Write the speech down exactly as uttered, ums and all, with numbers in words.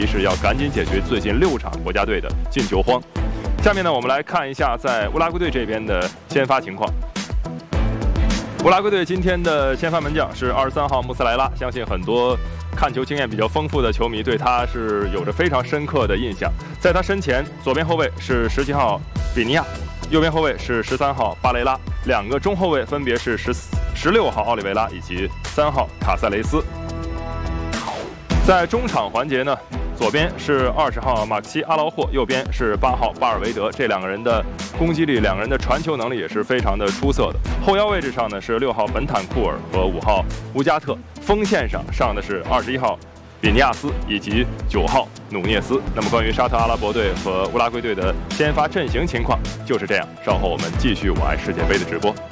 是要赶紧解决最近六场国家队的进球荒。下面呢，我们来看一下在乌拉圭队这边的先发情况。乌拉圭队今天的先发门将是二十三号穆斯莱拉，相信很多看球经验比较丰富的球迷对他是有着非常深刻的印象。在他身前，左边后卫是十七号比尼亚，右边后卫是十三号巴雷拉，两个中后卫分别是十十六号奥利维拉以及三号卡塞雷斯。在中场环节呢，左边是二十号马克西阿劳霍，右边是八号巴尔维德，这两个人的攻击力、两个人的传球能力也是非常的出色的。后腰位置上呢是六号本坦库尔和五号乌加特，锋线上上的是二十一号比尼亚斯以及九号努涅斯。那么关于沙特阿拉伯队和乌拉圭队的先发阵型情况就是这样，稍后我们继续我爱世界杯的直播。